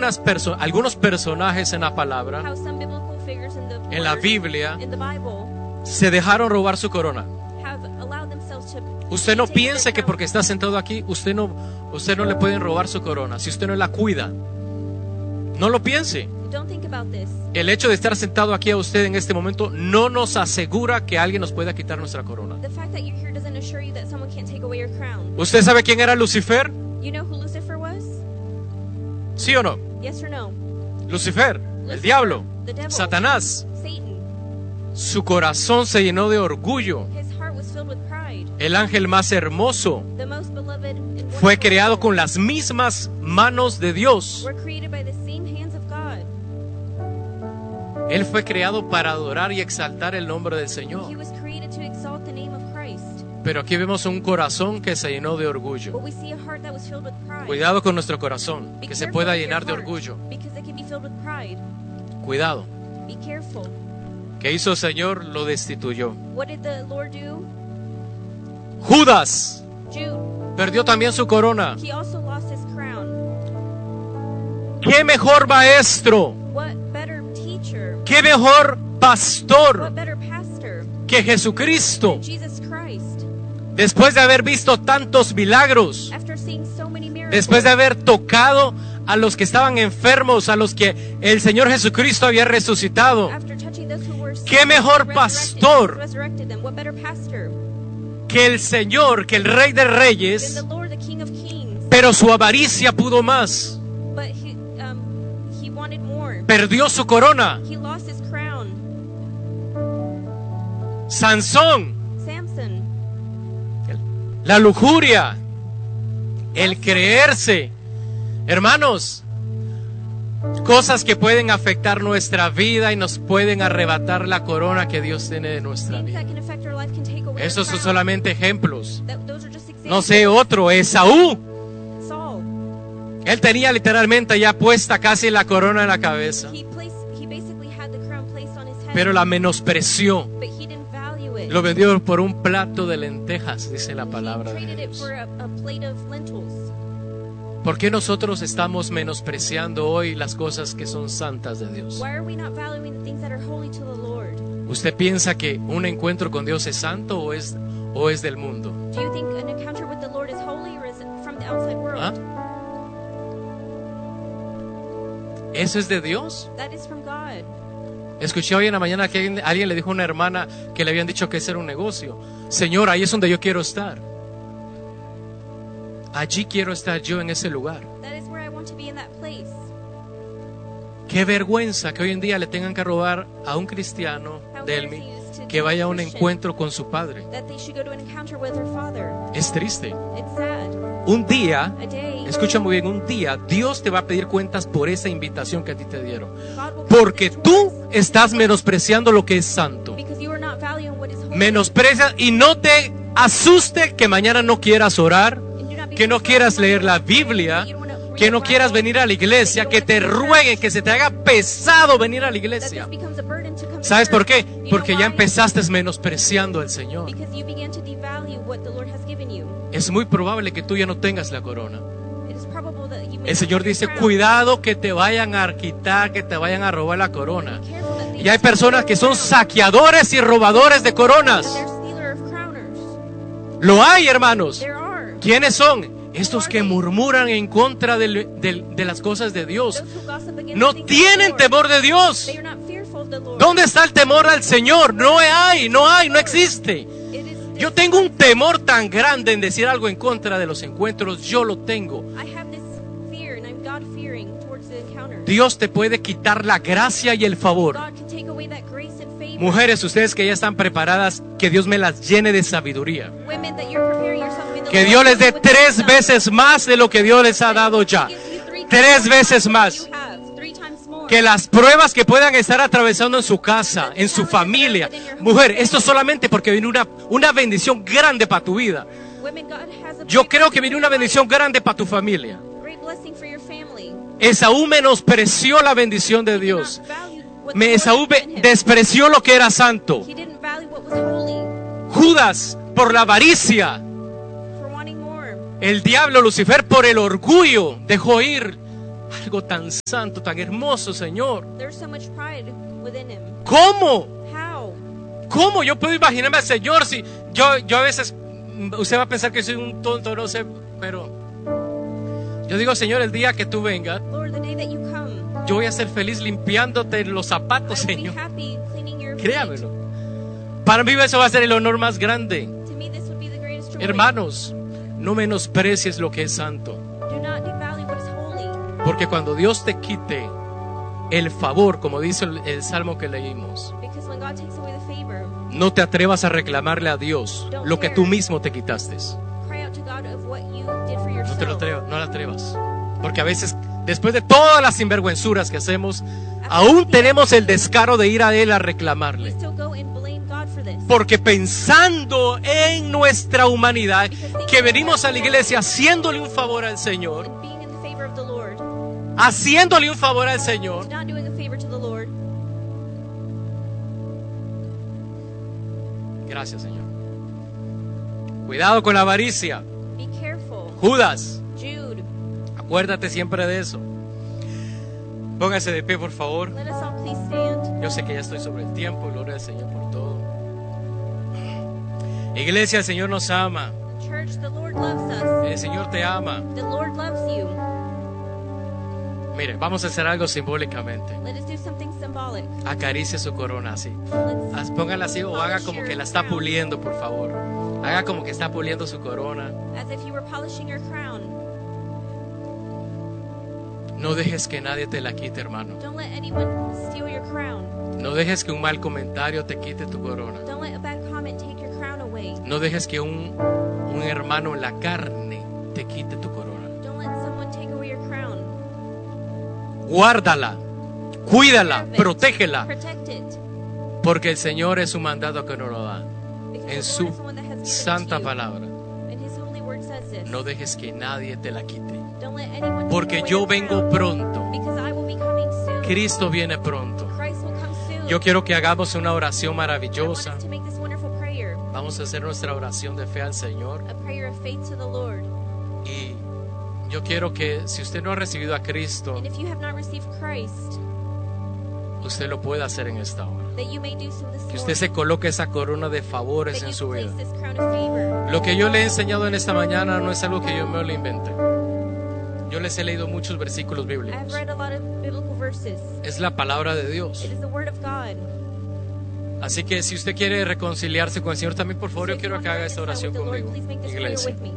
algunos personajes en la palabra, how some biblical figures in en la Biblia, in the Bible se dejaron robar su corona. have allowed themselves to Usted no take piense their que porque crown. está sentado aquí, usted no le pueden robar su corona si usted no la cuida. No lo piense. Don't think about this. El hecho de estar sentado aquí a usted en este momento no nos asegura que alguien nos pueda quitar nuestra corona. The fact that you're here doesn't assure you that someone can't take away your crown. ¿Usted sabe quién era Lucifer? You know who Lucifer was? ¿Sí o no? Yes or no? Lucifer, el diablo, The devil. Satanás. Satan. Su corazón se llenó de orgullo. His heart was filled with pride. El ángel más hermoso The most beloved and fue wonderful creado con angel las mismas manos de Dios. were created by the same hands of God. Él fue creado para adorar y exaltar el nombre del He Señor. was created to exalt the name of Christ. Pero aquí vemos un corazón que se llenó de orgullo. But we see a heart that was filled with pride. Cuidado con nuestro corazón, Be que se careful pueda with your llenar de heart, orgullo. because it can be filled with pride. Cuidado. Be careful. ¿Qué hizo el Señor? Lo destituyó. What did the Lord do? Judas Jude. perdió también su corona. He also lost his crown. ¿Qué mejor maestro? What better teacher? ¿Qué mejor What pastor better pastor que Jesucristo? than Jesus Christ? Después de haber visto tantos milagros, After seeing so many miracles, después de haber tocado a los que estaban enfermos, a los que el Señor Jesucristo había resucitado, after touching those who were ¿qué sick, mejor resurrected, pastor? resurrected them. What better pastor que el Señor, que el Rey de than Reyes, the Lord, the King of Kings? pero su avaricia pudo más. But he wanted more. Perdió su corona. He lost his crown. Sansón, Samson, la lujuria, el creerse. Hermanos, cosas que pueden afectar nuestra vida y nos pueden arrebatar la corona que Dios tiene de nuestra things vida. that can affect our life can take away Estos our son crown. solamente ejemplos. Those are just examples. No sé, otro, Esaú. Saul, Él tenía literalmente ya puesta casi la corona en la cabeza, he basically had the crown placed on his head, pero la menospreció. but he didn't value it. Lo vendió por un plato de lentejas, dice la palabra He de traded it Dios. for a plate of lentils. ¿Por qué nosotros estamos menospreciando hoy las cosas que son santas de Dios? Why are we not valuing the things that are holy to the Lord? ¿Usted piensa que un encuentro con Dios es santo o es del mundo? Do you think an encounter with the Lord is holy, or is it from the outside world? ¿Ah? ¿Eso es de Dios? That is from God. Escuché hoy en la mañana que alguien le dijo a una hermana que le habían dicho que ese era un negocio. Señor, ahí es donde yo quiero estar. Allí quiero estar yo en ese lugar. That is where I want to be, in that place. Qué vergüenza que hoy en día le tengan que robar a un cristiano, How Delmi, embarrassing it is to que tell vaya a a un Christian encuentro con su padre. that they should go to an encounter with her father. Es triste. It's sad. Un día, A day, escucha muy bien, un día Dios te va a pedir cuentas por esa invitación que a ti te dieron. God will Porque come tú to us estás menospreciando lo que es santo. because you are not valuing what is holy. Menosprecia y no te asuste que mañana no quieras orar, And do not be que no concerned quieras about leer la that Biblia, you don't wanna read que no the quieras Bible, venir a la iglesia, that que you te don't wanna rueguen, que se te haga pesado venir a la that iglesia. this becomes a burden to come to ¿Sabes por church. qué? You know Porque ya why? empezaste menospreciando al Señor. Because you began to devalue what the Lord has given you. Es muy probable que tú ya no tengas la corona. It is probable that you may El not Señor have dice, your crown. cuidado que te vayan a quitar, que te vayan a robar la corona. Be careful that they Y hay steal personas your que son crown. saqueadores y robadores de coronas. They're stealer of crowners. Lo hay, hermanos. There are. ¿Quiénes son? Estos que murmuran en contra de las cosas de Dios. Those who gossip against No the things of the tienen Lord. temor de Dios. They are not fearful of the Lord. ¿Dónde está el temor al Señor? No hay, no existe. It is- Yo tengo un temor tan grande en decir algo en contra de los encuentros. Yo lo tengo. I have this fear, and I'm God-fearing towards the encounter. Dios te puede quitar la gracia y el favor. God can take away that grace and favor. Mujeres, ustedes que ya están preparadas, que Dios me las llene de sabiduría. Women, that you're preparing yourself, may the Que Lord Dios les fill dé you with 3 wisdom. veces más de lo que Dios les ha dado ya. He gives you 3 3 times veces more más. than you have, 3 times more. Que las pruebas que puedan estar atravesando en su casa, en su familia. Mujer, esto solamente porque viene una bendición grande para tu vida. Women, God has a Yo great creo que blessing viene for una your bendición life, grande para tu familia. great blessing for your family. Esaú menospreció la bendición de He did Dios. not value what the Lord Esaú had given him. despreció lo que era santo. He didn't value what was holy Judas por la avaricia. for wanting more. El diablo Lucifer por el orgullo dejó ir algo tan santo, tan hermoso, Señor. There's so much pride within him. ¿Cómo? How? ¿Cómo yo puedo imaginarme al Señor si yo a veces, usted va a pensar que soy un tonto, no sé, pero yo digo, Señor, el día que tú vengas, Lord, the day that you come, yo voy a ser feliz limpiándote los zapatos, I will be Señor. happy cleaning your feet. Créamelo. Para mí eso va a ser el honor más grande. To me, this would be the greatest joy. Hermanos, no menosprecies lo que es santo. Do not devalue what is holy. Porque cuando Dios te quite el favor, como dice el salmo que leímos, Because when God takes away the favor, no te atrevas a reclamarle a Dios lo que tú mismo te quitaste. cry out to God of what you did for No yourself. te lo atrevas, no la atrevas. Porque a veces, después de todas las sinvergüenzuras que hacemos, aún tenemos el descaro de ir a Él a We reclamarle. still go and blame God for this. Porque pensando en nuestra humanidad, que venimos a la iglesia haciéndole un favor al Señor, And being in the favor of the Lord, haciéndole un favor al Señor, not doing a favor to the Lord. gracias, Señor. Cuidado con la avaricia. Be careful. Judas, Jude, acuérdate siempre de eso. Póngase de pie, por favor. let us all please stand. Yo sé que ya estoy sobre el tiempo. Gloria al Señor por todo. Iglesia, el Señor nos ama. Church, the Lord loves us. El Señor te ama. The Lord loves you. Mire, vamos a hacer algo simbólicamente. Let us do something symbolic. Acaricie su corona así. Let's Póngala así o haga como que la está puliendo, por favor. Haga como que está puliendo su corona. as if you were polishing your crown. No dejes que nadie te la quite, hermano. Don't let anyone steal your crown. No dejes que un mal comentario te quite tu corona. Don't let a bad comment take your crown away. No dejes que un hermano en la carne te quite tu corona. Don't let someone take away your crown. Guárdala, cuídala, Serve it. protégela, Protect it. porque el Señor es un mandato que nos lo da Because en the su Lord is the one that has given it santa to you. palabra. And his holy word says this. No dejes que nadie te la quite, Don't let anyone take porque away yo your vengo crown. pronto. Because I will be coming soon. Cristo viene pronto. Christ will come soon. Yo quiero que hagamos una oración I want maravillosa. us to make this wonderful prayer. Vamos a hacer nuestra oración de fe al Señor. A prayer of faith to the Lord. Y yo quiero que si usted no ha recibido a Cristo, And if you have not received Christ, usted lo pueda hacer en esta hora. that you may do so this Que usted morning. se coloque esa corona de That favores en you su place vida. this crown of favor. Lo que yo le he enseñado en esta mañana no es algo que yo me lo inventé. Yo les he leído muchos versículos I've bíblicos. read a lot of biblical verses. Es la palabra de Dios. It is the word of God. Así que si usted quiere reconciliarse con el Señor, también por favor So yo if you quiero want que to haga esta reconcile oración with the Lord, conmigo, please make this prayer iglesia. with me.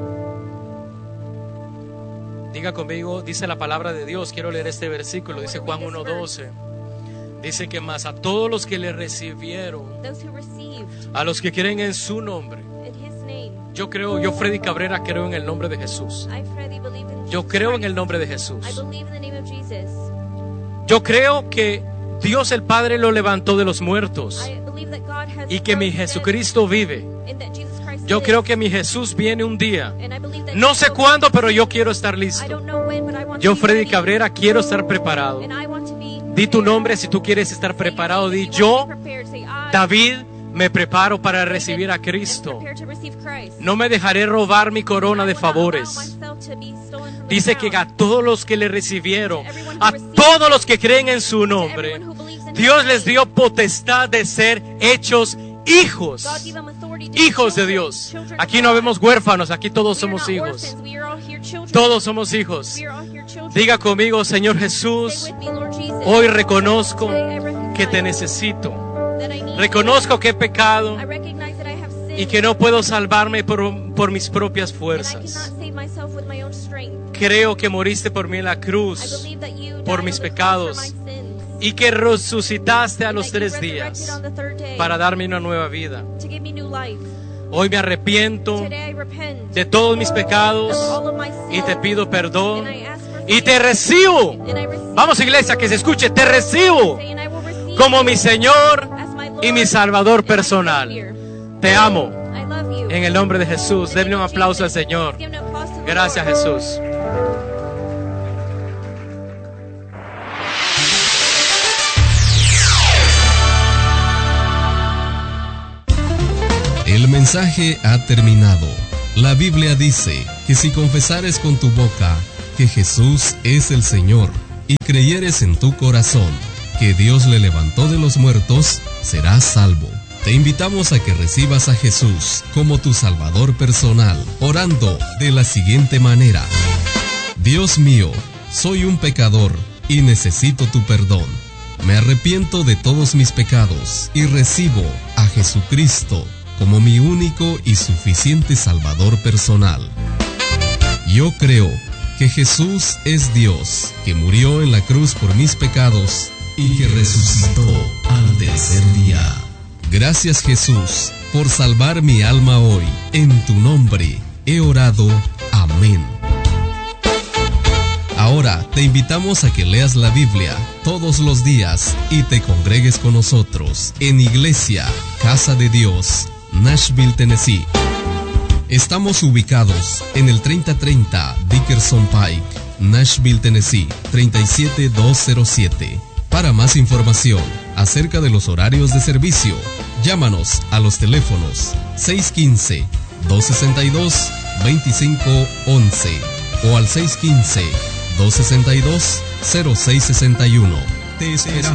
Diga conmigo, dice la palabra de Dios. Quiero leer este versículo. Dice Juan 1:12. Dice que más a todos los que le recibieron, Those who received a los que creen en su nombre. in his name. Yo Freddy Cabrera, creo en el nombre de Jesús. I freely believe in Yo Jesus creo en Christ. el nombre de I Jesús. believe in the name of Jesus. Yo creo que Dios el Padre lo levantó de los muertos I believe that God has y que mi rose dead Jesucristo vive. and that Jesus Christ Yo lives. creo que mi Jesús viene un día. And I believe that No Jesus sé will cuándo, come pero yo soon. quiero estar I listo. don't know when, but I want Yo, to be Freddy ready. Cabrera, quiero estar preparado. And I want to be Di tu prepared. nombre si tú quieres estar Say your preparado. name Di if you want yo, to be prepared. Say, I, David, me preparo para David, recibir a am Cristo. prepared to receive Christ. No me dejaré robar mi corona I de will not allow favores. myself to be stolen from the Dice que crown. a todos los que le recibieron, a todos los que creen en su To nombre, everyone who believes in Dios his les name. dio potestad de ser hechos hijos. God gave them authority to be Hijos de children, Dios. children Aquí of no God. vemos huérfanos, aquí todos We are somos not hijos. orphans, we are all here children. Todos somos hijos. We are all here children. Diga conmigo, Señor Say Jesús, with me, Lord Jesus. hoy reconozco Today I recognize que te necesito. that I need Reconozco que he pecado you. I recognize that I have sinned. y que no puedo salvarme por mis propias and I fuerzas. cannot save myself with my own strength. Creo que moriste por mí en la I cruz believe that you por died mis on the cross pecados for my sins. y que resucitaste a And los that you 3 días resurrected on the third day para darme una nueva vida. to give me new life. Hoy me arrepiento Today I repent de todos mis of pecados all of my sins. y te pido perdón And I ask for y te forgiveness. recibo. And I receive Vamos, iglesia, que se escuche, te recibo Say, and I will receive como mi you Señor as my Lord y mi Salvador and my personal. Savior. Te amo I love you. en el nombre de Jesús. In the Denle un name of aplauso al Jesus. Señor. Give an applause to the Gracias, Lord. Jesús. El mensaje ha terminado. La Biblia dice que si confesares con tu boca que Jesús es el Señor y creyeres en tu corazón que Dios le levantó de los muertos, serás salvo. Te invitamos a que recibas a Jesús como tu Salvador personal, orando de la siguiente manera: Dios mío, soy un pecador y necesito tu perdón. Me arrepiento de todos mis pecados y recibo a Jesucristo como mi único y suficiente Salvador personal. Yo creo que Jesús es Dios, que murió en la cruz por mis pecados y que resucitó al tercer día. Gracias, Jesús, por salvar mi alma hoy. En tu nombre he orado. Amén. Ahora te invitamos a que leas la Biblia todos los días y te congregues con nosotros en Iglesia Casa de Dios, Nashville, Tennessee. Estamos ubicados en el 3030 Dickerson Pike, Nashville, Tennessee, 37207. Para más información acerca de los horarios de servicio, llámanos a los teléfonos 615-262-2511 o al 615-262-0661. Te esperamos.